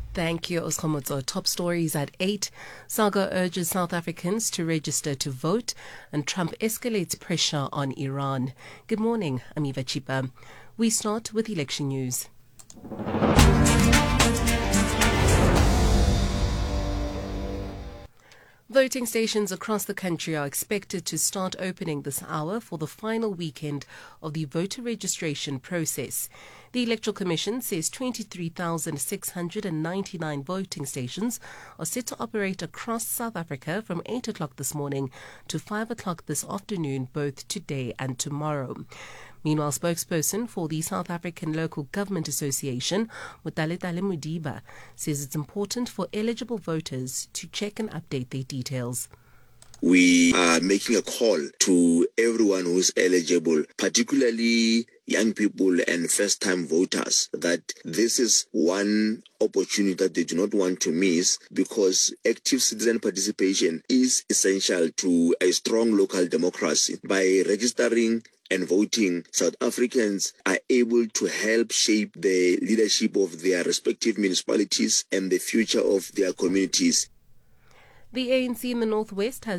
Thank you, Oskomoto. Top stories at 8. SAGA urges South Africans to register to vote, and Trump escalates pressure on Iran. Good morning, I'm Eva Chipa. We start with election news. Voting stations across the country are expected to start opening this hour for the final weekend of the voter registration process. The Electoral Commission says 23,699 voting stations are set to operate across South Africa from 8 o'clock this morning to 5 o'clock this afternoon, both today and tomorrow. Meanwhile, spokesperson for the South African Local Government Association, Mothaletale Modiba, says it's important for eligible voters to check and update their details. We are making a call to everyone who's eligible, particularly young people and first-time voters, that this is one opportunity that they do not want to miss, because active citizen participation is essential to a strong local democracy. By registering and voting, South Africans are able to help shape the leadership of their respective municipalities and the future of their communities. The ANC in the Northwest has